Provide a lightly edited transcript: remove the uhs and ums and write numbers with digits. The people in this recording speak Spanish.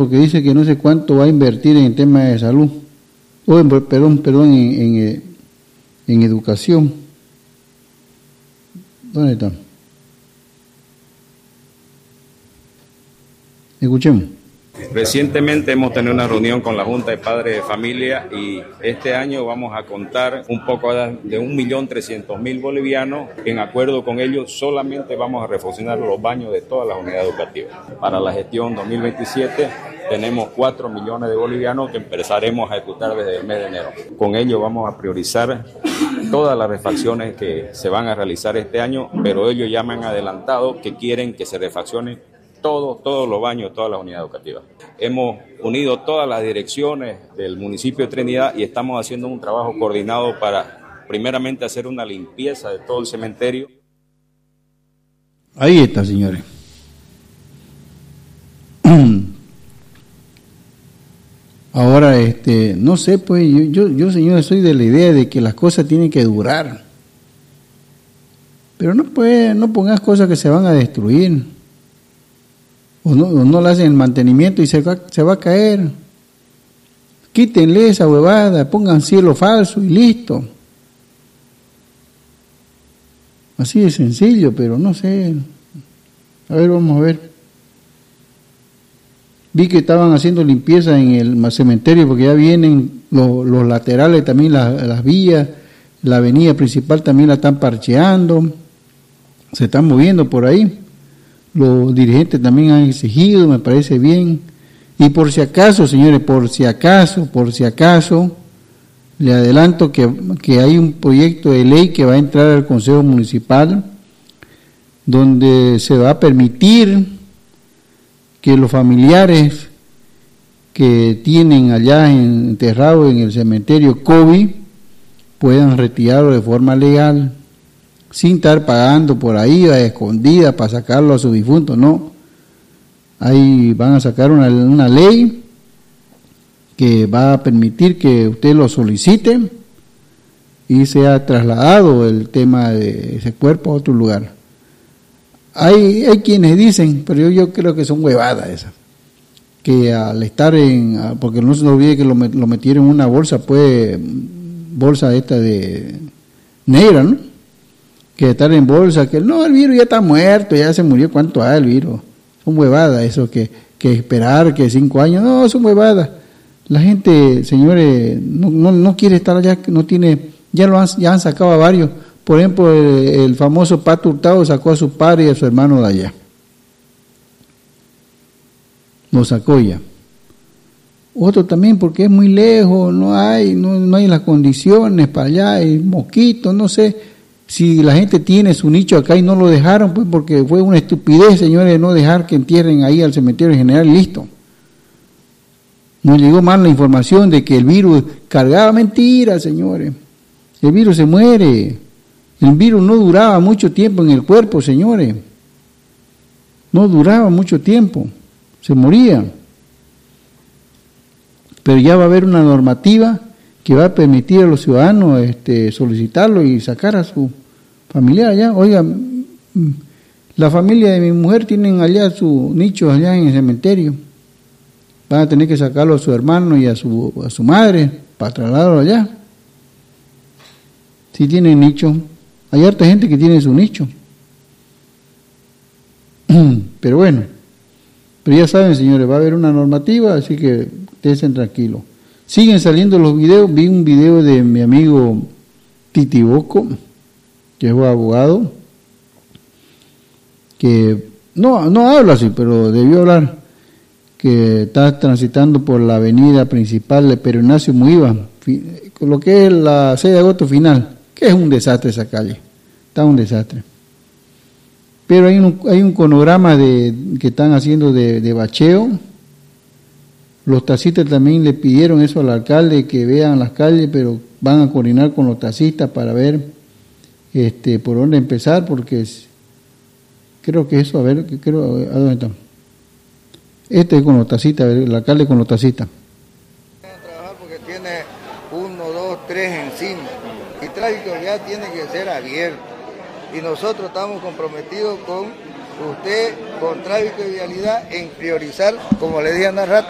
porque dice que no sé cuánto va a invertir en el tema de salud, en educación. ¿Dónde está? Escuchemos. Recientemente hemos tenido una reunión con la Junta de Padres de Familia y este año vamos a contar un poco de 1.300.000 bolivianos. En acuerdo con ellos, solamente vamos a refaccionar los baños de todas las unidades educativas. Para la gestión 2027 tenemos 4 millones de bolivianos que empezaremos a ejecutar desde el mes de enero. Con ello vamos a priorizar todas las refacciones que se van a realizar este año, pero ellos ya me han adelantado que quieren que se refaccionen todos los baños, todas las unidades educativas. Hemos unido todas las direcciones del municipio de Trinidad y estamos haciendo un trabajo coordinado para, primeramente, hacer una limpieza de todo el cementerio. Ahí está, señores. Ahora, no sé, pues, yo, señores, soy de la idea de que las cosas tienen que durar. Pero no pongas cosas que se van a destruir. O no le hacen el mantenimiento y se va a caer. Quítenle esa huevada, pongan cielo falso y listo. Así de sencillo, pero no sé. A ver, vamos a ver. Vi que estaban haciendo limpieza en el cementerio porque ya vienen los laterales, también las vías, la avenida principal también la están parcheando. Se están moviendo por ahí. Los dirigentes también han exigido, me parece bien. Y por si acaso, señores, por si acaso, le adelanto que hay un proyecto de ley que va a entrar al Consejo Municipal donde se va a permitir que los familiares que tienen allá enterrados en el cementerio COVID puedan retirarlo de forma legal, sin estar pagando por ahí a escondidas para sacarlo a su difunto, no. Ahí van a sacar una ley que va a permitir que usted lo solicite y sea trasladado el tema de ese cuerpo a otro lugar. Hay quienes dicen, pero yo creo que son huevadas esas, que al estar porque no se olvide que lo metieron en una bolsa, pues, bolsa esta de negra, ¿no? Que estar en bolsa, que no, el virus ya está muerto, ya se murió, ¿cuánto hay el virus? Son huevadas eso, que esperar que 5 años, no, son huevadas. La gente, señores, no quiere estar allá, no tiene, ya han sacado a varios. Por ejemplo, el famoso Pato Hurtado sacó a su padre y a su hermano de allá. Lo sacó ya. Otro también porque es muy lejos, no hay las condiciones para allá, hay mosquitos, no sé. Si la gente tiene su nicho acá y no lo dejaron, pues porque fue una estupidez, señores, no dejar que entierren ahí al cementerio general, listo. Nos llegó mal la información de que el virus cargaba mentiras, señores. El virus se muere. El virus no duraba mucho tiempo en el cuerpo, señores. No duraba mucho tiempo. Se moría. Pero ya va a haber una normativa que va a permitir a los ciudadanos solicitarlo y sacar a su familiar allá. Oiga, la familia de mi mujer tienen allá su nicho allá en el cementerio. Van a tener que sacarlo a su hermano y a su madre para trasladarlo allá. Si tienen nicho. Hay harta gente que tiene su nicho. Pero bueno, pero ya saben, señores, va a haber una normativa, así que estén tranquilos. Siguen saliendo los videos. Vi un video de mi amigo Titiboco, que es abogado, que no habla así, pero debió hablar, que está transitando por la avenida principal de Pedro Ignacio Muiva, lo que es la 6 de agosto final, que es un desastre esa calle, está un desastre. Pero hay un cronograma que están haciendo de bacheo. Los taxistas también le pidieron eso al alcalde, que vean las calles, pero van a coordinar con los taxistas para ver por dónde empezar, porque creo que eso, ¿a dónde está? Es con los taxistas, el alcalde con los taxistas. Trabajar porque tiene 1, 2, 3 encima, y tráfico ya tiene que ser abierto, y nosotros estamos comprometidos con usted, con tráfico y vialidad, en priorizar, como le dije hace rato,